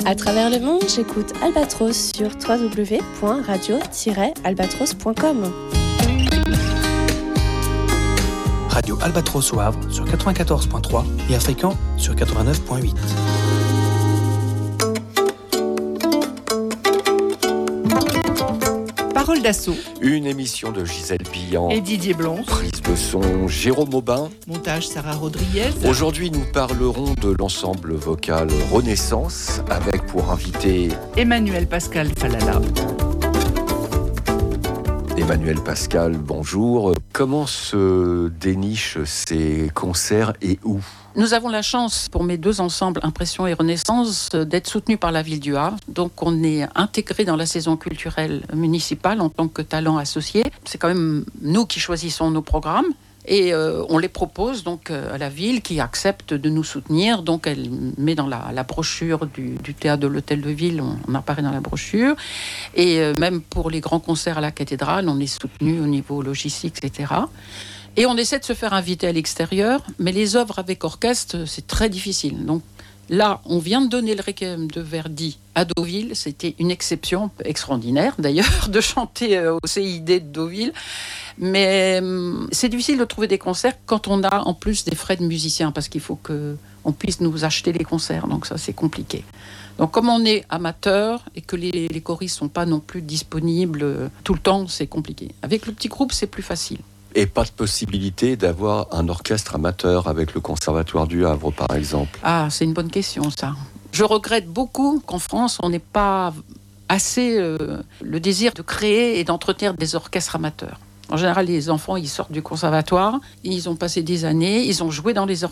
À travers le monde, j'écoute Albatros sur www.radio-albatros.com. Radio Albatros au Havre sur 94.3 et à Fécamp sur 89.8. Parole d'assaut. Une émission de Gisèle Billan et Didier Blonce. Prise de son Jérôme Aubin. Montage Sarah Rodriguez. Aujourd'hui, nous parlerons de l'ensemble vocal Renaissance avec pour invité Emmanuel Pascal Falala. Emmanuel Pascal, bonjour. Comment se dénichent ces concerts et où ? Nous avons la chance, pour mes deux ensembles, Impression et Renaissance, d'être soutenus par la ville du Havre. Donc on est intégré dans la saison culturelle municipale en tant que talent associé. C'est quand même nous qui choisissons nos programmes. Et on les propose donc à la ville qui accepte de nous soutenir. Donc elle met dans la brochure du théâtre de l'Hôtel de Ville, on apparaît dans la brochure. Et même pour les grands concerts à la cathédrale, on est soutenu au niveau logistique, etc. Et on essaie de se faire inviter à l'extérieur, mais les œuvres avec orchestre, c'est très difficile. Donc là, on vient de donner le Requiem de Verdi à Deauville. C'était une exception extraordinaire, d'ailleurs, de chanter au CID de Deauville. Mais c'est difficile de trouver des concerts quand on a en plus des frais de musiciens, parce qu'il faut qu'on puisse nous acheter les concerts. Donc ça, c'est compliqué. Donc comme on est amateur et que les choristes ne sont pas non plus disponibles tout le temps, c'est compliqué. Avec le petit groupe, c'est plus facile. Et pas de possibilité d'avoir un orchestre amateur avec le Conservatoire du Havre, par exemple ? Ah, c'est une bonne question, ça. Je regrette beaucoup qu'en France, on n'ait pas assez le désir de créer et d'entretenir des orchestres amateurs. En général, les enfants, ils sortent du conservatoire, ils ont passé des années, ils ont joué dans les